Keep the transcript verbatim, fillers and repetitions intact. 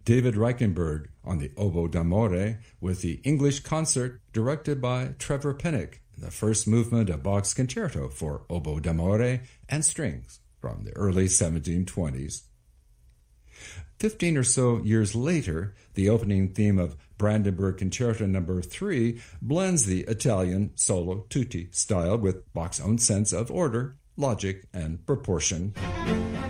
David Reichenberg on the oboe d'amore with the English concert directed by Trevor Pinnock, the first movement of Bach's concerto for oboe d'amore and strings from the early seventeen twenties. Fifteen or so years later, the opening theme of Brandenburg Concerto Number three blends the Italian solo tutti style with Bach's own sense of order, logic, and proportion.